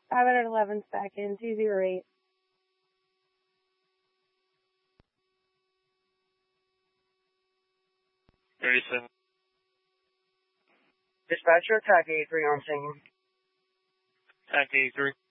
511 second, 208. Dispatcher, attack 83 on scene. Attack 83.